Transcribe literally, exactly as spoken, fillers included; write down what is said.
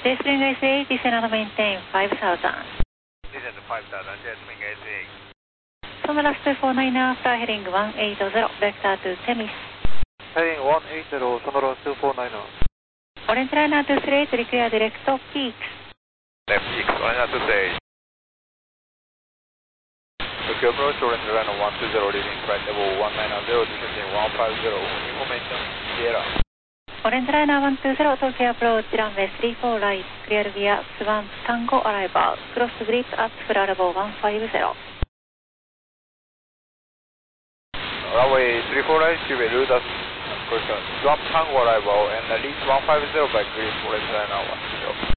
Descending S eight, descend and maintain five thousand. Descend to five thousand, descending S eight. Sonora two four nine after heading one eight zero, vector to Temis. Heading one eight zero, Sonora two four nine. Orange liner two three eight, require direct peaks. Left peaks, Orange liner two three eight. Tokyo approach, Orange liner one two zero, leading right level one nine zero, descending one five zero, information, Sierra. Orange liner one two zero, Tokyo approach, runway three four right, clear via Swan Tango arrival, cross grip at full level one five zero. Runway three four right, you will route us, Swan Tango arrival and reach one five zero by grip, Orange liner one zero.